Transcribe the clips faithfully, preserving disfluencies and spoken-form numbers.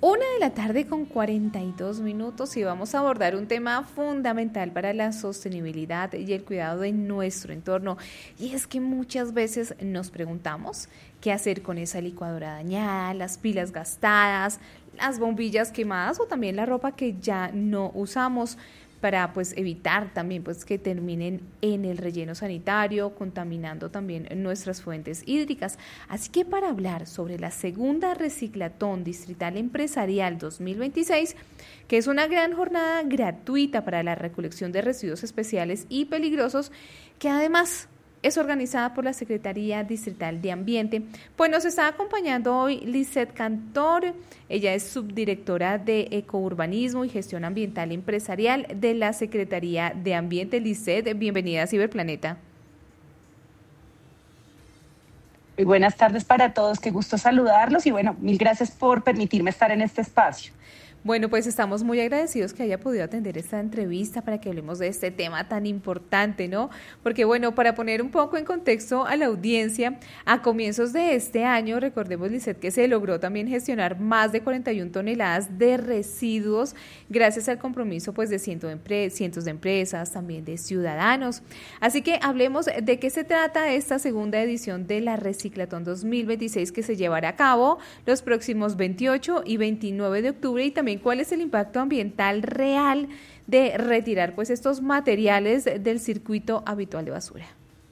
Una de la tarde con cuarenta y dos minutos y vamos a abordar un tema fundamental para la sostenibilidad y el cuidado de nuestro entorno. Y es que muchas veces nos preguntamos qué hacer con esa licuadora dañada, las pilas gastadas, las bombillas quemadas o también la ropa que ya no usamos, para pues evitar también pues que terminen en el relleno sanitario, contaminando también nuestras fuentes hídricas. Así que para hablar sobre la segunda Reciclatón Distrital Empresarial dos mil veintiséis, que es una gran jornada gratuita para la recolección de residuos especiales y peligrosos, que además es organizada por la Secretaría Distrital de Ambiente, pues nos está acompañando hoy Lisette Cantor. Ella es subdirectora de Ecourbanismo y Gestión Ambiental Empresarial de la Secretaría de Ambiente. Lisette, bienvenida a Ciberplaneta. Muy buenas tardes para todos, qué gusto saludarlos y bueno, mil gracias por permitirme estar en este espacio. Bueno, pues estamos muy agradecidos que haya podido atender esta entrevista para que hablemos de este tema tan importante, ¿no? Porque bueno, para poner un poco en contexto a la audiencia, a comienzos de este año, recordemos, Lisette, que se logró también gestionar más de cuarenta y una toneladas de residuos gracias al compromiso pues de cientos de, empre- cientos de empresas, también de ciudadanos. Así que hablemos de qué se trata esta segunda edición de la Reciclatón dos mil veintiséis que se llevará a cabo los próximos veintiocho y veintinueve de octubre y también cuál es el impacto ambiental real de retirar pues estos materiales del circuito habitual de basura.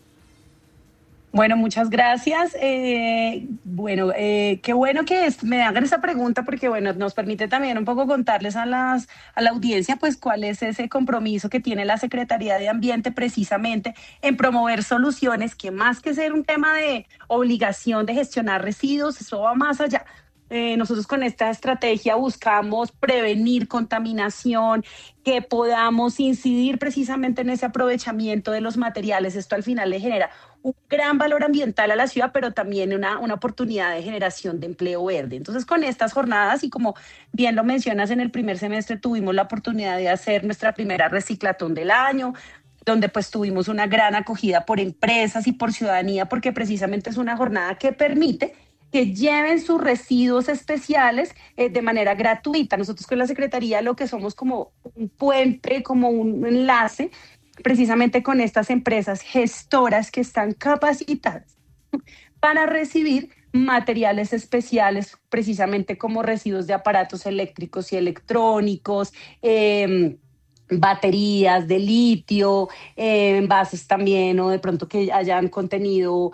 Bueno, muchas gracias. Eh, bueno, eh, qué bueno que es, me hagan esa pregunta porque bueno, nos permite también un poco contarles a las a la audiencia pues cuál es ese compromiso que tiene la Secretaría de Ambiente precisamente en promover soluciones que más que ser un tema de obligación de gestionar residuos, eso va más allá. Eh, nosotros con esta estrategia buscamos prevenir contaminación, que podamos incidir precisamente en ese aprovechamiento de los materiales. Esto al final le genera un gran valor ambiental a la ciudad, pero también una, una oportunidad de generación de empleo verde. Entonces, con estas jornadas, y como bien lo mencionas, en el primer semestre tuvimos la oportunidad de hacer nuestra primera reciclatón del año, donde pues tuvimos una gran acogida por empresas y por ciudadanía, porque precisamente es una jornada que permite que lleven sus residuos especiales eh, de manera gratuita. Nosotros con la Secretaría lo que somos como un puente, como un enlace, precisamente con estas empresas gestoras que están capacitadas para recibir materiales especiales, precisamente como residuos de aparatos eléctricos y electrónicos, eh, baterías de litio, eh, envases también, o de pronto que hayan contenido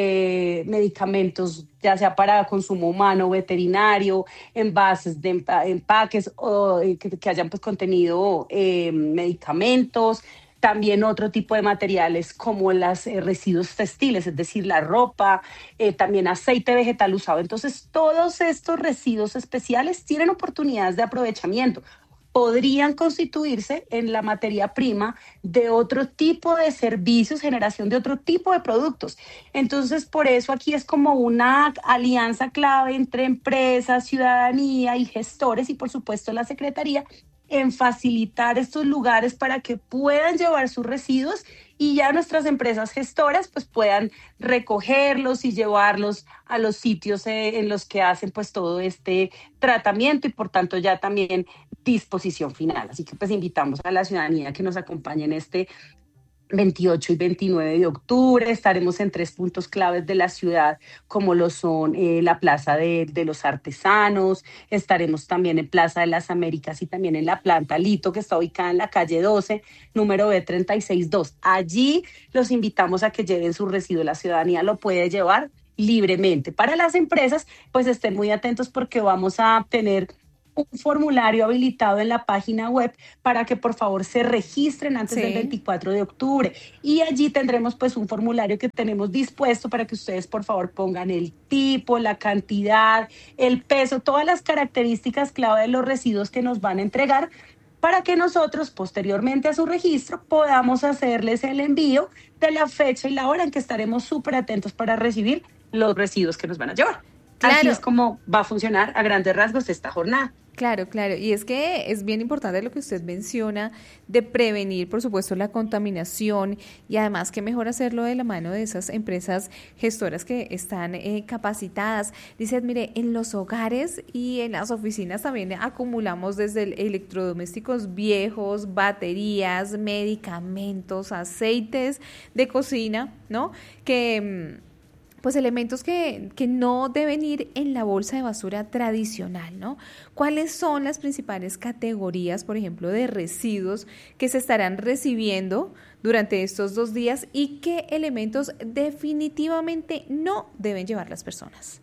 eh, medicamentos, ya sea para consumo humano o veterinario, envases de empa- empaques o eh, que, que hayan pues contenido eh, medicamentos. También otro tipo de materiales como los eh, residuos textiles, es decir, la ropa, eh, también aceite vegetal usado. Entonces, todos estos residuos especiales tienen oportunidades de aprovechamiento. Podrían constituirse en la materia prima de otro tipo de servicios, generación de otro tipo de productos. Entonces, por eso aquí es como una alianza clave entre empresas, ciudadanía y gestores y, por supuesto, la Secretaría en facilitar estos lugares para que puedan llevar sus residuos y ya nuestras empresas gestoras pues puedan recogerlos y llevarlos a los sitios eh, en los que hacen pues todo este tratamiento y por tanto ya también disposición final. Así que pues invitamos a la ciudadanía que nos acompañe en este veintiocho y veintinueve de octubre. Estaremos en tres puntos claves de la ciudad, como lo son eh, la Plaza de, de los Artesanos, estaremos también en Plaza de las Américas y también en la Planta Lito, que está ubicada en la calle doce, número B tres seis dos. Allí los invitamos a que lleven su residuo, la ciudadanía lo puede llevar libremente. Para las empresas, pues estén muy atentos porque vamos a tener un formulario habilitado en la página web para que por favor se registren antes sí. del veinticuatro de octubre y allí tendremos pues un formulario que tenemos dispuesto para que ustedes por favor pongan el tipo, la cantidad, el peso, todas las características clave de los residuos que nos van a entregar para que nosotros posteriormente a su registro podamos hacerles el envío de la fecha y la hora en que estaremos súper atentos para recibir los residuos que nos van a llevar. Así Claro. es como va a funcionar a grandes rasgos esta jornada. Claro, claro. Y es que es bien importante lo que usted menciona de prevenir, por supuesto, la contaminación y además que mejor hacerlo de la mano de esas empresas gestoras que están eh, capacitadas. Dice, mire, en los hogares y en las oficinas también acumulamos desde el- electrodomésticos viejos, baterías, medicamentos, aceites de cocina, ¿no? Que... mm, pues elementos que, que no deben ir en la bolsa de basura tradicional, ¿no? ¿Cuáles son las principales categorías, por ejemplo, de residuos que se estarán recibiendo durante estos dos días y qué elementos definitivamente no deben llevar las personas?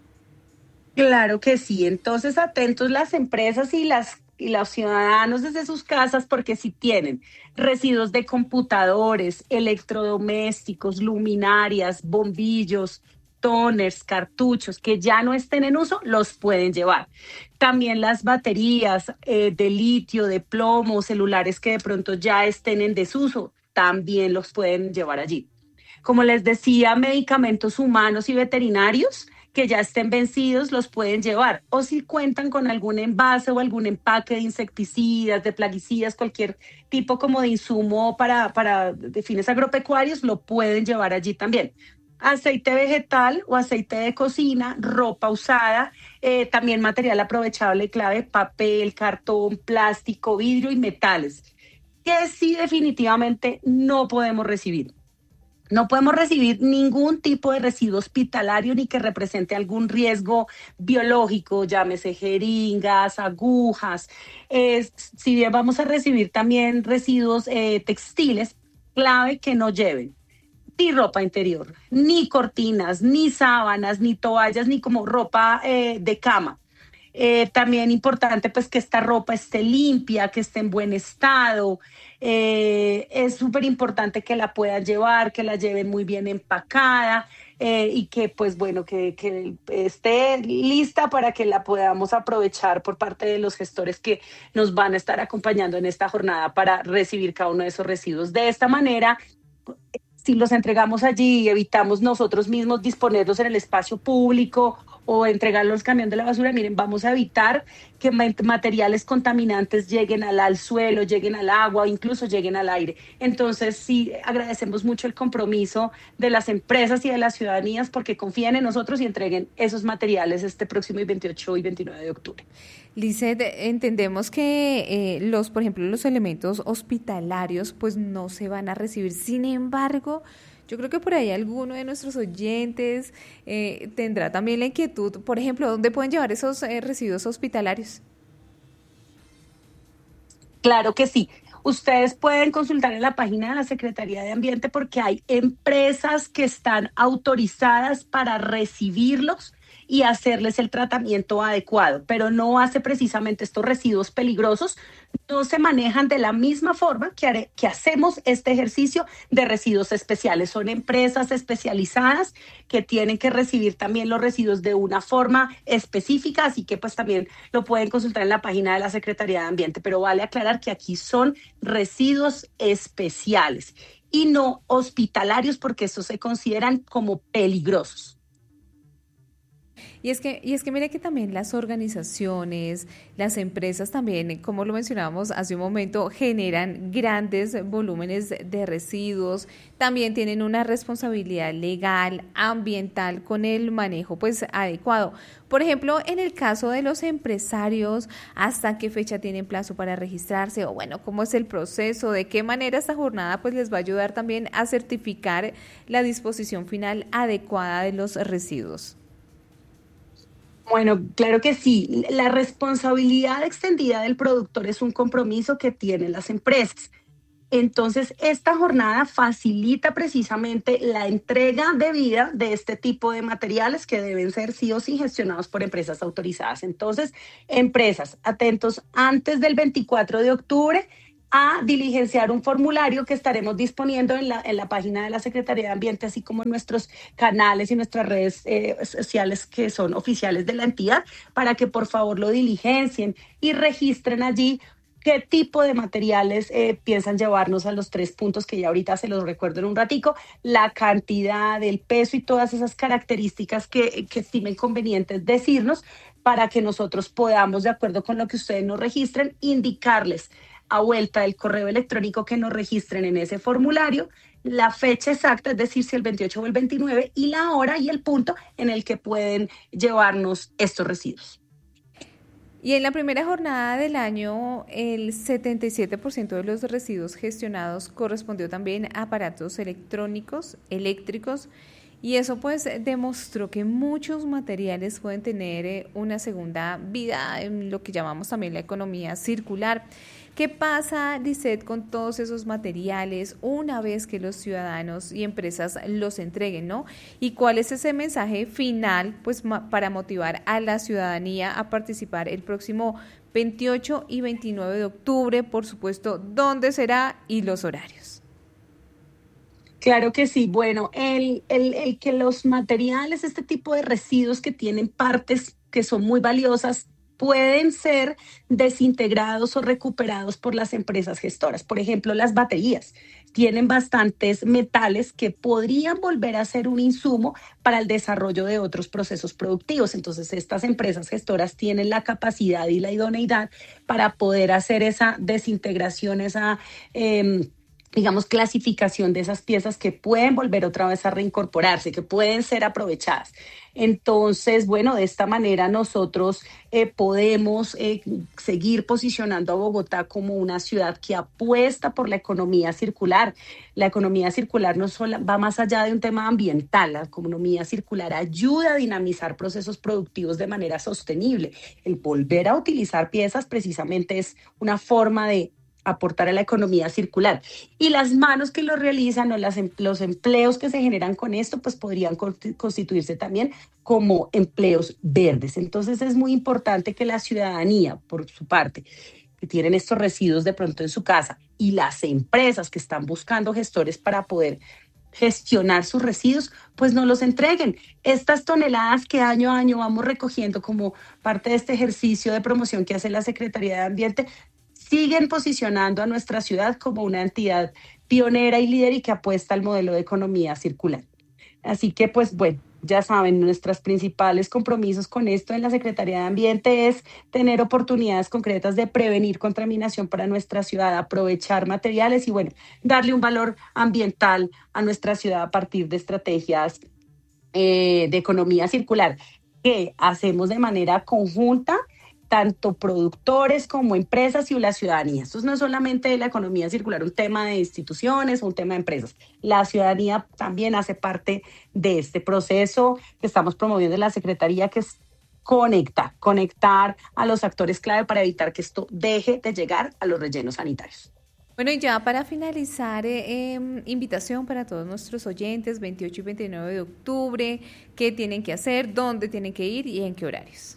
Claro que sí. Entonces, atentos las empresas y las y los ciudadanos desde sus casas, porque si tienen residuos de computadores, electrodomésticos, luminarias, bombillos, toners, cartuchos que ya no estén en uso, los pueden llevar. También las baterías eh, de litio, de plomo, celulares que de pronto ya estén en desuso, también los pueden llevar allí. Como les decía, medicamentos humanos y veterinarios que ya estén vencidos los pueden llevar. O si cuentan con algún envase o algún empaque de insecticidas, de plaguicidas, cualquier tipo como de insumo para, para de fines agropecuarios, lo pueden llevar allí también. Aceite vegetal o aceite de cocina, ropa usada, eh, también material aprovechable clave, papel, cartón, plástico, vidrio y metales, que sí definitivamente no podemos recibir. No podemos recibir ningún tipo de residuo hospitalario ni que represente algún riesgo biológico, llámese jeringas, agujas. Eh, si bien vamos a recibir también residuos eh, textiles, clave que no lleven ni ropa interior, ni cortinas, ni sábanas, ni toallas, ni como ropa eh, de cama. Eh, también importante pues que esta ropa esté limpia, que esté en buen estado. Eh, es súper importante que la puedan llevar, que la lleven muy bien empacada eh, y que pues bueno, que, que esté lista para que la podamos aprovechar por parte de los gestores que nos van a estar acompañando en esta jornada para recibir cada uno de esos residuos. De esta manera, si los entregamos allí y evitamos nosotros mismos disponerlos en el espacio público o entregarlos al camión de la basura, miren, vamos a evitar que materiales contaminantes lleguen al, al suelo, lleguen al agua, incluso lleguen al aire. Entonces, sí, agradecemos mucho el compromiso de las empresas y de las ciudadanías porque confían en nosotros y entreguen esos materiales este próximo veintiocho y veintinueve de octubre. Lizeth, entendemos que eh, los, por ejemplo, los elementos hospitalarios, pues no se van a recibir. Sin embargo, yo creo que por ahí alguno de nuestros oyentes eh, tendrá también la inquietud, por ejemplo, ¿dónde pueden llevar esos eh, residuos hospitalarios? Claro que sí. Ustedes pueden consultar en la página de la Secretaría de Ambiente porque hay empresas que están autorizadas para recibirlos y hacerles el tratamiento adecuado, pero no hace precisamente estos residuos peligrosos, no se manejan de la misma forma que, haré, que hacemos este ejercicio de residuos especiales. Son empresas especializadas que tienen que recibir también los residuos de una forma específica, así que pues también lo pueden consultar en la página de la Secretaría de Ambiente, pero vale aclarar que aquí son residuos especiales y no hospitalarios porque estos se consideran como peligrosos. Y es que, y es que mire que también las organizaciones, las empresas también, como lo mencionábamos hace un momento, generan grandes volúmenes de residuos, también tienen una responsabilidad legal, ambiental con el manejo pues adecuado. Por ejemplo, en el caso de los empresarios, ¿hasta qué fecha tienen plazo para registrarse? O bueno, ¿cómo es el proceso? ¿De qué manera esta jornada pues les va a ayudar también a certificar la disposición final adecuada de los residuos? Bueno, claro que sí. La responsabilidad extendida del productor es un compromiso que tienen las empresas. Entonces, esta jornada facilita precisamente la entrega debida de este tipo de materiales que deben ser sí o sí gestionados por empresas autorizadas. Entonces, empresas, atentos antes del veinticuatro de octubre a diligenciar un formulario que estaremos disponiendo en la, en la página de la Secretaría de Ambiente, así como en nuestros canales y nuestras redes eh, sociales que son oficiales de la entidad, para que por favor lo diligencien y registren allí qué tipo de materiales eh, piensan llevarnos a los tres puntos que ya ahorita se los recuerdo en un ratico, la cantidad, el peso y todas esas características que, que estimen convenientes decirnos para que nosotros podamos, de acuerdo con lo que ustedes nos registren, indicarles a vuelta del correo electrónico que nos registren en ese formulario la fecha exacta, es decir, si el veintiocho o el veintinueve, y la hora y el punto en el que pueden llevarnos estos residuos. Y en la primera jornada del año, el setenta y siete por ciento de los residuos gestionados correspondió también a aparatos electrónicos, eléctricos, y eso pues demostró que muchos materiales pueden tener una segunda vida en lo que llamamos también la economía circular. ¿Qué pasa, Lisette, con todos esos materiales una vez que los ciudadanos y empresas los entreguen, ¿no? ¿Y cuál es ese mensaje final, pues, ma- para motivar a la ciudadanía a participar el próximo veintiocho y veintinueve de octubre? Por supuesto, ¿dónde será y los horarios? Claro que sí. Bueno, el, el, el que los materiales, este tipo de residuos que tienen partes que son muy valiosas, pueden ser desintegrados o recuperados por las empresas gestoras. Por ejemplo, las baterías tienen bastantes metales que podrían volver a ser un insumo para el desarrollo de otros procesos productivos. Entonces, estas empresas gestoras tienen la capacidad y la idoneidad para poder hacer esa desintegración, esa... Eh, digamos, clasificación de esas piezas que pueden volver otra vez a reincorporarse, que pueden ser aprovechadas. Entonces, bueno, de esta manera nosotros eh, podemos eh, seguir posicionando a Bogotá como una ciudad que apuesta por la economía circular. La economía circular no solo va más allá de un tema ambiental, la economía circular ayuda a dinamizar procesos productivos de manera sostenible. El volver a utilizar piezas precisamente es una forma de aportar a la economía circular. Y las manos que lo realizan o las, los empleos que se generan con esto, pues podrían constituirse también como empleos verdes. Entonces es muy importante que la ciudadanía, por su parte, que tienen estos residuos de pronto en su casa, y las empresas que están buscando gestores para poder gestionar sus residuos, pues no los entreguen. Estas toneladas que año a año vamos recogiendo como parte de este ejercicio de promoción que hace la Secretaría de Ambiente, siguen posicionando a nuestra ciudad como una entidad pionera y líder y que apuesta al modelo de economía circular. Así que, pues bueno, ya saben, nuestros principales compromisos con esto en la Secretaría de Ambiente es tener oportunidades concretas de prevenir contaminación para nuestra ciudad, aprovechar materiales y, bueno, darle un valor ambiental a nuestra ciudad a partir de estrategias eh, de economía circular que hacemos de manera conjunta, tanto productores como empresas y la ciudadanía. Esto no es solamente la economía circular, un tema de instituciones o un tema de empresas. La ciudadanía también hace parte de este proceso que estamos promoviendo en la Secretaría, que es conectar, conectar a los actores clave para evitar que esto deje de llegar a los rellenos sanitarios. Bueno, y ya para finalizar, eh, eh, invitación para todos nuestros oyentes, veintiocho y veintinueve de octubre, qué tienen que hacer, dónde tienen que ir y en qué horarios.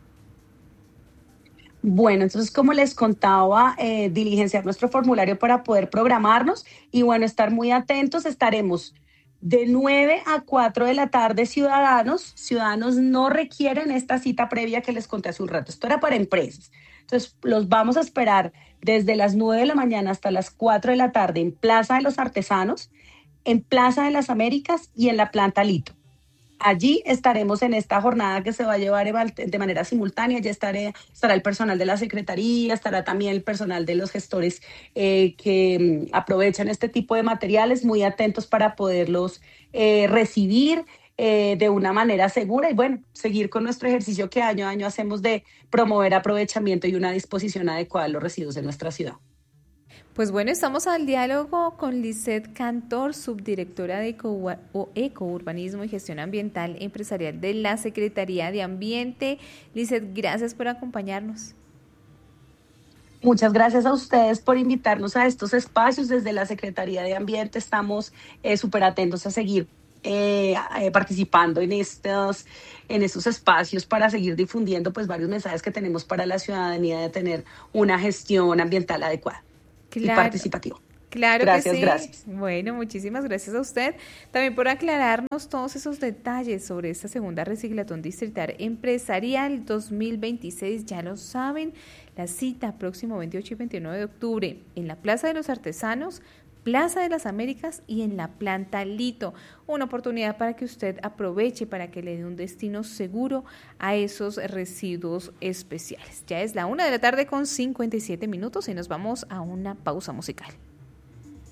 Bueno, entonces, como les contaba, eh, diligenciar nuestro formulario para poder programarnos y, bueno, estar muy atentos. Estaremos de nueve a cuatro de la tarde, ciudadanos. Ciudadanos no requieren esta cita previa que les conté hace un rato. Esto era para empresas. Entonces, los vamos a esperar desde las nueve de la mañana hasta las cuatro de la tarde en Plaza de los Artesanos, en Plaza de las Américas y en la Planta Lito. Allí estaremos en esta jornada que se va a llevar de manera simultánea. Ya estaré, estará el personal de la Secretaría, estará también el personal de los gestores eh, que um, aprovechan este tipo de materiales, muy atentos para poderlos eh, recibir eh, de una manera segura y, bueno, seguir con nuestro ejercicio que año a año hacemos de promover aprovechamiento y una disposición adecuada de los residuos de nuestra ciudad. Pues bueno, estamos al diálogo con Lisette Cantor, subdirectora de Eco, Ecourbanismo y Gestión Ambiental Empresarial de la Secretaría de Ambiente. Lisette, gracias por acompañarnos. Muchas gracias a ustedes por invitarnos a estos espacios. Desde la Secretaría de Ambiente estamos eh, súper atentos a seguir eh, eh, participando en estos, en estos espacios para seguir difundiendo pues varios mensajes que tenemos para la ciudadanía de tener una gestión ambiental adecuada. Claro, y participativo. Claro gracias, que sí. Gracias. Bueno, muchísimas gracias a usted también por aclararnos todos esos detalles sobre esta segunda reciclatón distrital empresarial dos mil veintiséis. Ya lo saben, La cita próximo veintiocho y veintinueve de octubre en la Plaza de los Artesanos, Plaza de las Américas y en la Planta Lito. Una oportunidad para que usted aproveche, para que le dé un destino seguro a esos residuos especiales. Ya es la una de la tarde con cincuenta y siete minutos y nos vamos a una pausa musical.